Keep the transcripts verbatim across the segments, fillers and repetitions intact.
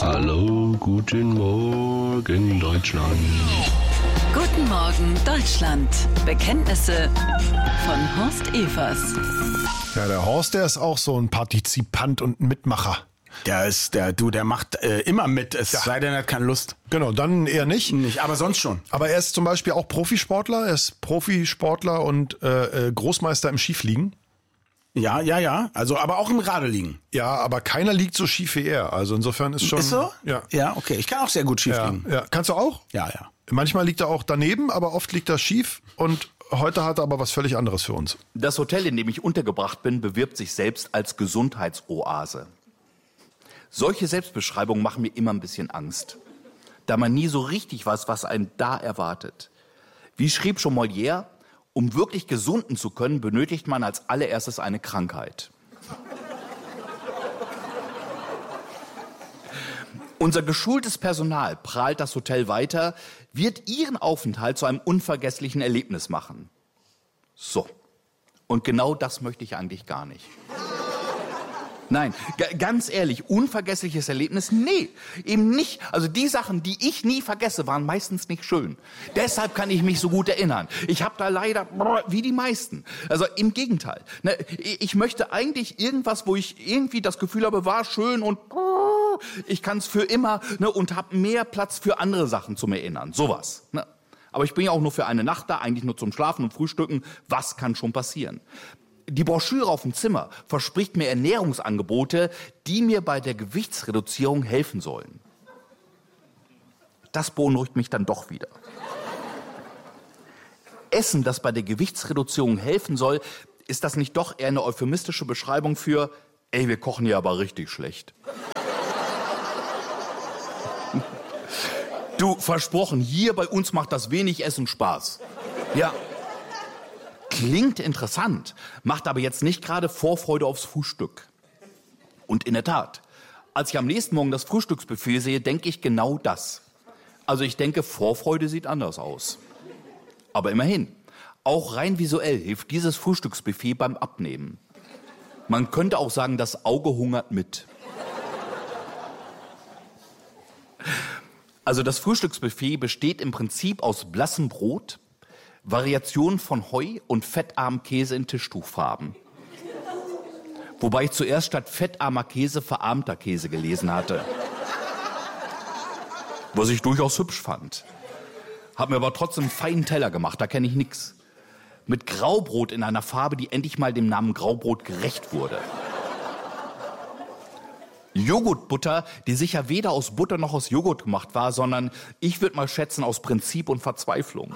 Hallo, guten Morgen, Deutschland. Guten Morgen, Deutschland. Bekenntnisse von Horst Evers. Ja, der Horst, der ist auch so ein Partizipant und ein Mitmacher. Der ist, der, du, der macht äh, immer mit, es Ja. sei denn, er hat keine Lust. Genau, dann eher nicht. Nicht, aber sonst schon. Aber er ist zum Beispiel auch Profisportler. Er ist Profisportler und äh, Großmeister im Skifliegen. Ja, ja, ja. Also, aber auch im Radeliegen. Ja, aber keiner liegt so schief wie er. Also insofern ist schon... Ist so? Ja. Ja, okay. Ich kann auch sehr gut Ja, Skifliegen. ja. Kannst du auch? Ja, ja. Manchmal liegt er auch daneben, aber oft liegt er schief. Und heute hat er aber was völlig anderes für uns. Das Hotel, in dem ich untergebracht bin, bewirbt sich selbst als Gesundheitsoase. Solche Selbstbeschreibungen machen mir immer ein bisschen Angst, da man nie so richtig weiß, was einen da erwartet. Wie schrieb schon Molière, um wirklich gesunden zu können, benötigt man als allererstes eine Krankheit. Unser geschultes Personal, prahlt das Hotel weiter, wird Ihren Aufenthalt zu einem unvergesslichen Erlebnis machen. So. Und genau das möchte ich eigentlich gar nicht. Nein, g- ganz ehrlich, unvergessliches Erlebnis? Nee, eben nicht. Also die Sachen, die ich nie vergesse, waren meistens nicht schön. Deshalb kann ich mich so gut erinnern. Ich habe da leider, wie die meisten. Also im Gegenteil. Ne, ich möchte eigentlich irgendwas, wo ich irgendwie das Gefühl habe, war schön und ich kann es für immer, ne, und habe mehr Platz für andere Sachen zum Erinnern. Sowas. Ne? Aber ich bin ja auch nur für eine Nacht da, eigentlich nur zum Schlafen und Frühstücken. Was kann schon passieren? Die Broschüre auf dem Zimmer verspricht mir Ernährungsangebote, die mir bei der Gewichtsreduzierung helfen sollen. Das beunruhigt mich dann doch wieder. Essen, das bei der Gewichtsreduzierung helfen soll, ist das nicht doch eher eine euphemistische Beschreibung für, ey, wir kochen hier aber richtig schlecht. Du, versprochen, hier bei uns macht das wenig Essen Spaß. Ja. Klingt interessant, macht aber jetzt nicht gerade Vorfreude aufs Frühstück. Und in der Tat, als ich am nächsten Morgen das Frühstücksbuffet sehe, denke ich genau das. Also ich denke, Vorfreude sieht anders aus. Aber immerhin, auch rein visuell hilft dieses Frühstücksbuffet beim Abnehmen. Man könnte auch sagen, das Auge hungert mit. Also das Frühstücksbuffet besteht im Prinzip aus blassem Brot, Variationen von Heu und fettarmem Käse in Tischtuchfarben. Wobei ich zuerst statt fettarmer Käse verarmter Käse gelesen hatte. Was ich durchaus hübsch fand. Hab mir aber trotzdem einen feinen Teller gemacht, da kenne ich nix. Mit Graubrot in einer Farbe, die endlich mal dem Namen Graubrot gerecht wurde. Joghurtbutter, die sicher weder aus Butter noch aus Joghurt gemacht war, sondern, ich würde mal schätzen, aus Prinzip und Verzweiflung.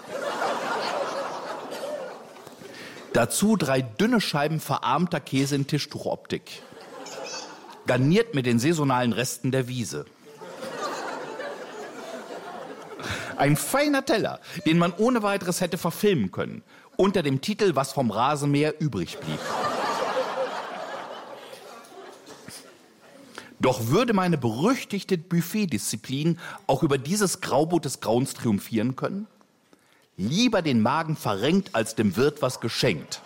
Dazu drei dünne Scheiben verarmter Käse in Tischtuchoptik. Garniert mit den saisonalen Resten der Wiese. Ein feiner Teller, den man ohne weiteres hätte verfilmen können. Unter dem Titel, was vom Rasenmäher übrig blieb. Doch würde meine berüchtigte Buffetdisziplin auch über dieses Graubrot des Grauens triumphieren können? Lieber den Magen verrenkt, als dem Wirt was geschenkt.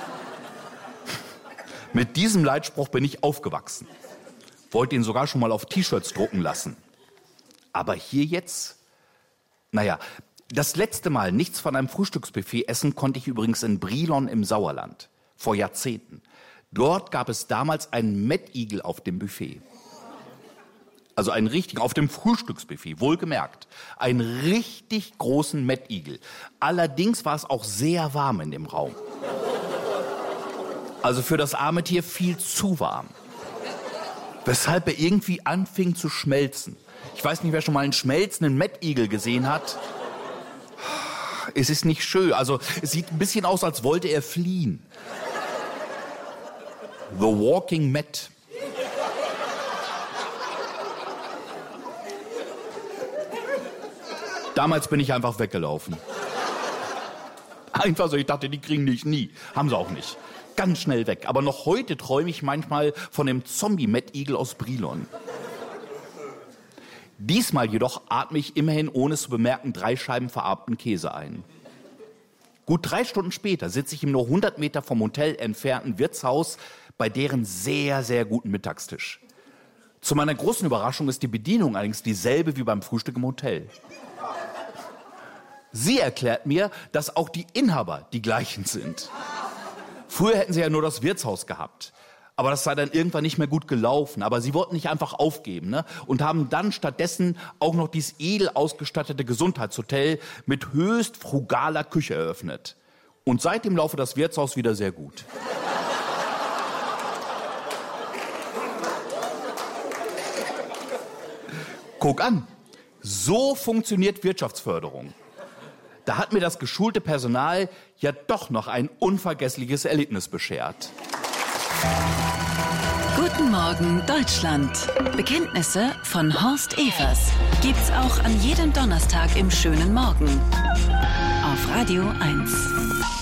Mit diesem Leitspruch bin ich aufgewachsen. Wollte ihn sogar schon mal auf T-Shirts drucken lassen. Aber hier jetzt? Naja, das letzte Mal nichts von einem Frühstücksbuffet essen konnte ich übrigens in Brilon im Sauerland. Vor Jahrzehnten. Dort gab es damals einen Mettigel auf dem Buffet. Also einen richtigen, auf dem Frühstücksbuffet, wohlgemerkt. Einen richtig großen Mettigel. Allerdings war es auch sehr warm in dem Raum. Also für das arme Tier viel zu warm. Weshalb er irgendwie anfing zu schmelzen. Ich weiß nicht, wer schon mal einen schmelzenden Mettigel gesehen hat. Es ist nicht schön. Also es sieht ein bisschen aus, als wollte er fliehen. The Walking Met. Damals bin ich einfach weggelaufen. Einfach so, ich dachte, die kriegen dich nie. Haben sie auch nicht. Ganz schnell weg. Aber noch heute träume ich manchmal von dem Zombie-Mettigel aus Brilon. Diesmal jedoch atme ich immerhin, ohne es zu bemerken, drei Scheiben verarmten Käse ein. Gut drei Stunden später sitze ich im nur hundert Meter vom Hotel entfernten Wirtshaus bei deren sehr, sehr guten Mittagstisch. Zu meiner großen Überraschung ist die Bedienung allerdings dieselbe wie beim Frühstück im Hotel. Sie erklärt mir, dass auch die Inhaber die gleichen sind. Früher hätten sie ja nur das Wirtshaus gehabt. Aber das sei dann irgendwann nicht mehr gut gelaufen. Aber sie wollten nicht einfach aufgeben, ne? Und haben dann stattdessen auch noch dieses edel ausgestattete Gesundheitshotel mit höchst frugaler Küche eröffnet. Und seitdem laufe das Wirtshaus wieder sehr gut. Guck an, so funktioniert Wirtschaftsförderung. Da hat mir das geschulte Personal ja doch noch ein unvergessliches Erlebnis beschert. Guten Morgen Deutschland. Bekenntnisse von Horst Evers gibt's auch an jedem Donnerstag im schönen Morgen auf Radio eins.